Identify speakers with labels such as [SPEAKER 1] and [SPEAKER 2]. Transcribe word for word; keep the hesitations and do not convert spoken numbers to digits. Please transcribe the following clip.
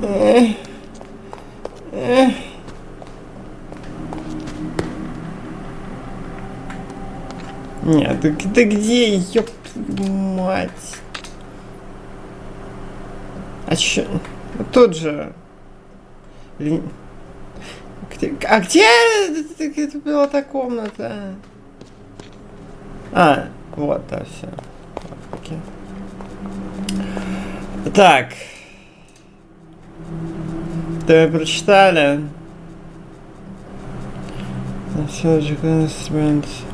[SPEAKER 1] Эх. Эх. Нет, ты, ты где, ёб твою мать? А чё? Тут же. Или... Где... А где это была та комната? А, вот, да, все. Окей. Так. Да, прочитали. Все же инструмент.